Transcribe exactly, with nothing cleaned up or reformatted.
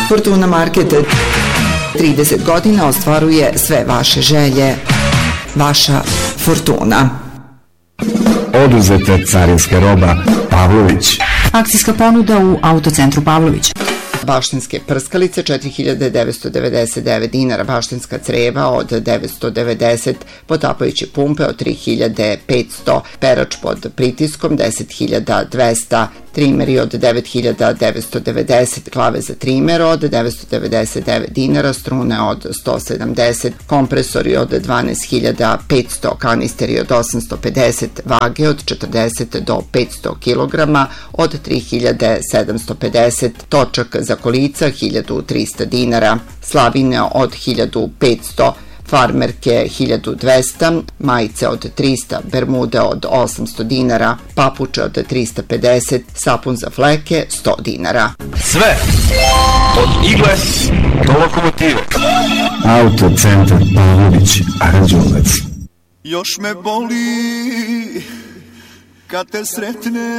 Fortuna Market trideset godina ostvaruje sve vaše želje. Vaša Fortuna. Oduzete carinske roba Pavlović. Akcijska ponuda u Autocentru Pavlović. Baštinske prskalice četiri hiljade devetsto devedeset devet dinara, baštinska creva od devetsto devedeset, potapajuće pumpe od tri hiljade petsto, perač pod pritiskom deset hiljada dvesta, trimeri od devet hiljada devetsto devedeset, klave za trimer od devetsto devedeset devet dinara, strune od sto sedamdeset, kompresori od dvanaest hiljada petsto, kanisteri od osamsto pedeset, vage od četrdeset do petsto kilograma od tri hiljade sedamsto pedeset, točak za kolica hiljadu trista dinara, slavine od hiljadu petsto, farmerke hiljadu dvesta, majice od trista, bermude od osamsto dinara, papuče od trista pedeset, sapun za fleke sto dinara. Sve od igle do lokomotive. Autocentar Pavlović, Aranđelovac. Još me boli kad te sretne